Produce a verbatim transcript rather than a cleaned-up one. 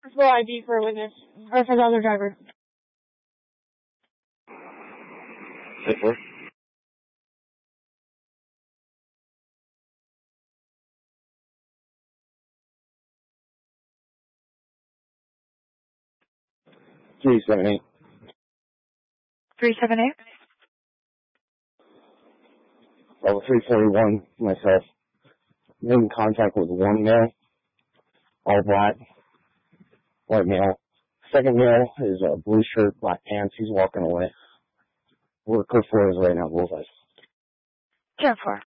Full I D for a witness, or for the other driver. Zipper. Three seven eight. Three seven eight. Level three forty one. Myself. Made in contact with one male, all black, white male. Second male is a blue shirt, black pants. He's walking away. We're code four is right now, bullseye. ten four.